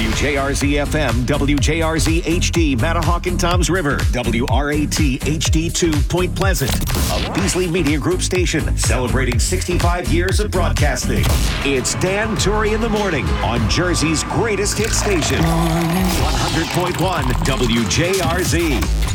WJRZ FM, WJRZ HD, Matahawk and Toms River, WRAT HD2, Point Pleasant, a Beasley Media Group station celebrating 65 years of broadcasting. It's Dan Torrey in the morning on Jersey's greatest hit station, 100.1 WJRZ.